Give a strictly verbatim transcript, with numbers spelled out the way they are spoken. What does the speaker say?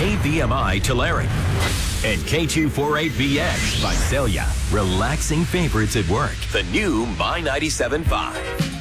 A V M I Tulare. And K two forty-eight V X Visalia. Relaxing favorites at work. The new My ninety-seven point five.